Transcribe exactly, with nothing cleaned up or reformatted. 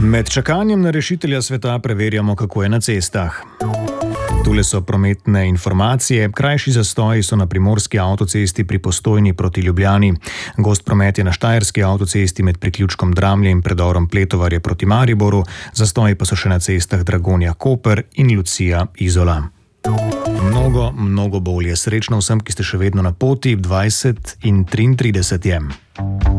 Med čakanjem na rešitelja sveta preverjamo, kako je na cestah. Tule so prometne informacije. Krajši zastoji so na primorski avtocesti pri Postojni proti Ljubljani. Gost promet je na štajerski avtocesti med priključkom Dramlje in predorom Pletovarje proti Mariboru. Zastoji pa so še na cestah Dragonja Koper in Lucija Izola. Mnogo, mnogo bolje. Srečno vsem, ki ste še vedno na poti. dvajset in triintrideset je.